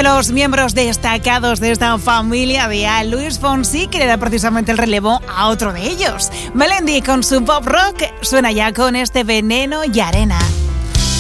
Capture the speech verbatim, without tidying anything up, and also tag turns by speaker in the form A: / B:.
A: de los miembros destacados de esta familia de A, Luis Fonsi, que le da precisamente el relevo a otro de ellos. Melendi con su pop rock suena ya con este Veneno y Arena.